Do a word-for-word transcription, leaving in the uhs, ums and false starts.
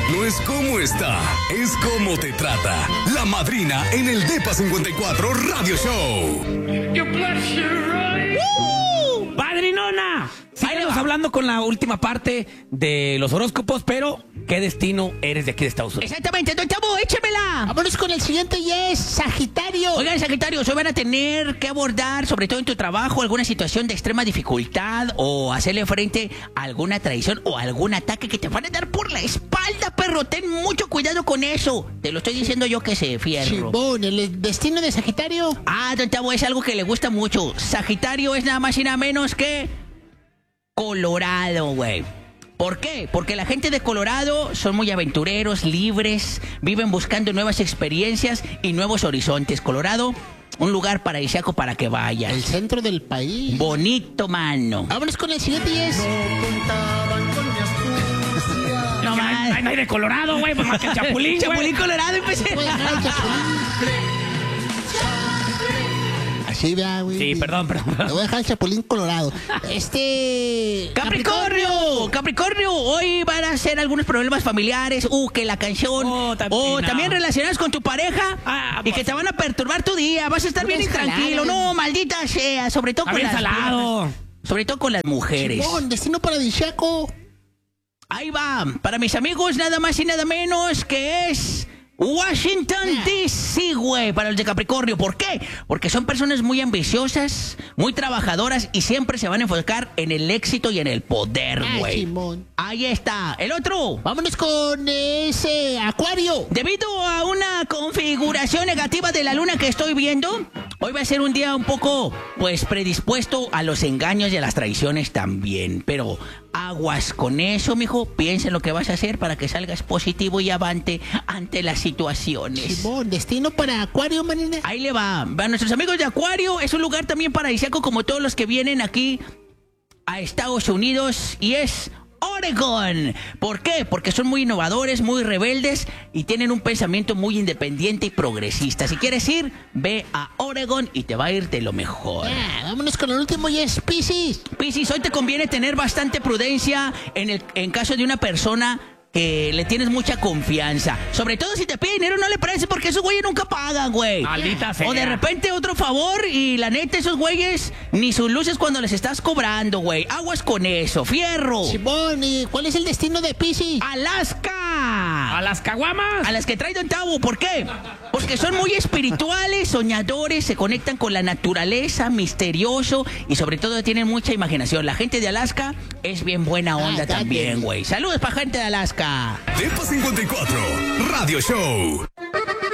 No es cómo está, es cómo te trata. La madrina en el Depa cincuenta y cuatro Radio Show. ¡Uh! ¡Padrinona! Sigamos hablando con la última parte de los horóscopos, pero ¿qué destino eres de aquí de Estados Unidos? Exactamente, don Chavo, échemela. Vámonos con el siguiente, y es Sagitario. Oigan, Sagitario, hoy van a tener que abordar, sobre todo en tu trabajo, alguna situación de extrema dificultad o hacerle frente a alguna traición o algún ataque que te van a dar por la espalda, perro. Ten mucho cuidado con eso. Te lo estoy diciendo yo que sé, fierro. Chibón, el destino de Sagitario. Ah, don Chavo, es algo que le gusta mucho. Sagitario es nada más y nada menos que Colorado, güey. ¿Por qué? Porque la gente de Colorado son muy aventureros, libres, viven buscando nuevas experiencias y nuevos horizontes. Colorado, un lugar paradisíaco para que vayas. El centro del país. Bonito, mano. Vámonos con el siguiente, y es... No, más. No hay de Colorado, güey, pues más que el Chapulín, güey. Chapulín Colorado, empecé. Sí, vea, güey. Sí, perdón, perdón. Te voy a dejar el Chapulín Colorado. Este... Capricornio, Capricornio, hoy van a ser algunos problemas familiares, uh, que la canción, Oh, también, o no. también relacionados con tu pareja, Ah, y pues. que te van a perturbar tu día, vas a estar Pura bien intranquilo, ensalada. no, maldita sea, sobre todo Está con bien las salado. viejas, sobre todo con las mujeres. Chibón, destino paradisíaco. Ahí va, para mis amigos nada más y nada menos que es Washington, D C, güey, para los de Capricornio. ¿Por qué? Porque son personas muy ambiciosas, muy trabajadoras y siempre se van a enfocar en el éxito y en el poder, Ah, güey. Simón. Ahí está. El otro. Vámonos con ese Acuario. Debido a una configuración negativa de la luna que estoy viendo, hoy va a ser un día un poco, pues, predispuesto a los engaños y a las traiciones también. Pero aguas con eso, mijo. Piensa en lo que vas a hacer para que salgas positivo y avante ante las situaciones. Simón, destino para Acuario, manina. Ahí le va. A nuestros amigos de Acuario, es un lugar también paradisíaco como todos los que vienen aquí a Estados Unidos, y es Oregon. ¿Por qué? Porque son muy innovadores, muy rebeldes y tienen un pensamiento muy independiente y progresista. Si quieres ir, ve a Oregon y te va a ir de lo mejor. Ah, vámonos con el último, y es Piscis. Piscis, hoy te conviene tener bastante prudencia en el en caso de una persona que le tienes mucha confianza. Sobre todo si te pide dinero, no le prestes, porque esos güeyes nunca pagan, güey. Maldita sea. O de repente otro favor y la neta, esos güeyes ni sus luces cuando les estás cobrando, güey. Aguas con eso, fierro. Simón, ¿y cuál es el destino de Piscis? Alaska. ¿A las caguamas? A las que trae Don Tavo. ¿Por qué? Porque son muy espirituales, soñadores, se conectan con la naturaleza, misterioso y sobre todo tienen mucha imaginación. La gente de Alaska es bien buena onda Ah, también, güey. Saludos para gente de Alaska. Depa cincuenta y cuatro Radio Show.